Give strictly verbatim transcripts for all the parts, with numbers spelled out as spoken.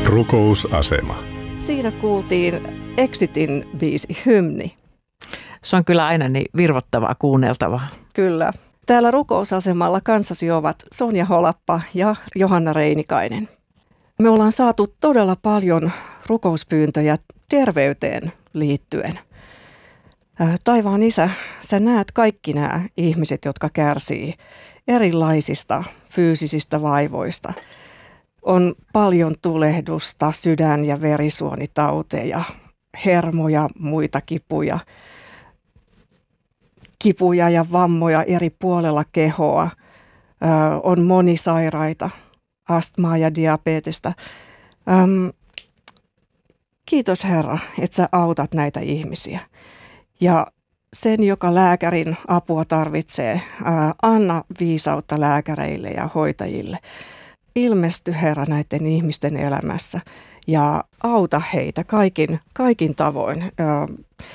Rukousasema. Siinä kuultiin Exitin biisi Hymni. Se on kyllä aina niin virvottavaa kuunneltavaa. Kyllä. Täällä rukousasemalla kanssasi ovat Sonja Holappa ja Johanna Reinikainen. Me ollaan saatu todella paljon rukouspyyntöjä terveyteen liittyen. Taivaan Isä, sä näet kaikki nämä ihmiset, jotka kärsii erilaisista fyysisistä vaivoista. On paljon tulehdusta, sydän- ja verisuonitauteja, hermoja, muita kipuja, kipuja ja vammoja eri puolella kehoa. Ö, on monisairaita, astmaa ja diabetesta. Öm, kiitos Herra, että sä autat näitä ihmisiä. Ja sen, joka lääkärin apua tarvitsee, ää, anna viisautta lääkäreille ja hoitajille. Ilmesty Herra näiden ihmisten elämässä ja auta heitä kaikin, kaikin tavoin. Ää,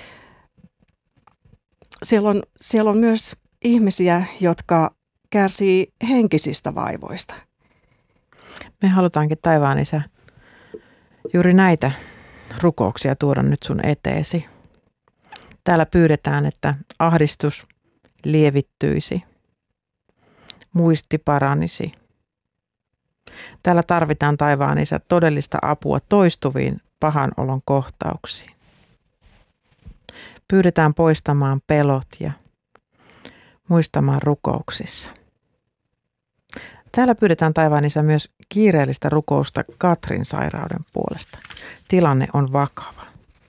siellä on, siellä on myös ihmisiä, jotka kärsii henkisistä vaivoista. Me halutaankin taivaan Isä juuri näitä rukouksia tuoda nyt sun eteesi. Täällä pyydetään, että ahdistus lievittyisi, muisti paranisi. Täällä tarvitaan taivaan Isä todellista apua toistuviin pahan olon kohtauksiin. Pyydetään poistamaan pelot ja muistamaan rukouksissa. Täällä pyydetään taivaan Isä myös kiireellistä rukousta Katrin sairauden puolesta. Tilanne on vakava.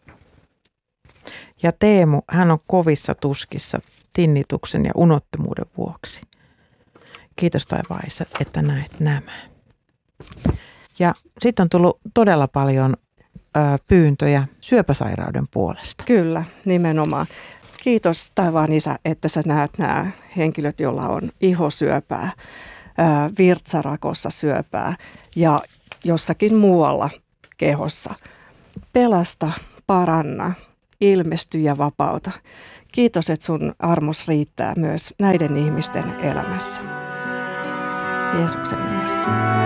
Ja Teemu, hän on kovissa tuskissa tinnituksen ja unottomuuden vuoksi. Kiitos taivaan Isä, että näet nämä. Ja sitten on tullut todella paljon ö, pyyntöjä syöpäsairauden puolesta. Kyllä, nimenomaan. Kiitos taivaan Isä, että sä näet nämä henkilöt, joilla on ihosyöpää, ää, virtsarakossa syöpää ja jossakin muualla kehossa. Pelasta, paranna, ilmesty ja vapauta. Kiitos, että sun armos riittää myös näiden ihmisten elämässä. Jeesuksen nimessä.